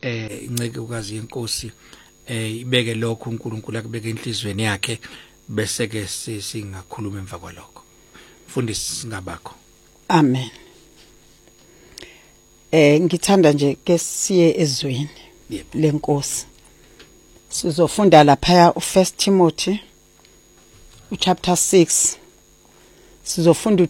incekukazi yenkosi ibeke lokho uNkulunkulu akubeke enhlizweni yakhe bese ke singakhuluma emva kwalokho. Mfundisi singabakho. Amen. Ngithanda nje ke siye ezweni lenkosi. Sizofunda lapha u1 Timothy chapter 6. Sizofunda